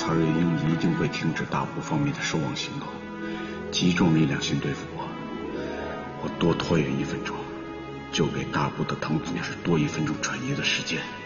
卡瑞英一定会停止大部方面的守望行动，集中力量先对付我。我多拖延1分钟，就给大部的唐总是多1分钟转移的时间。